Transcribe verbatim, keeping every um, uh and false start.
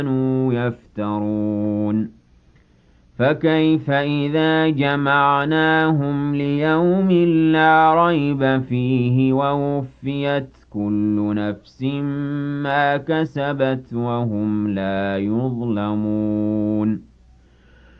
كانوا يفترون فكيف إذا جمعناهم ليوم لا ريب فيه ووفيت كل نفس ما كسبت وهم لا يظلمون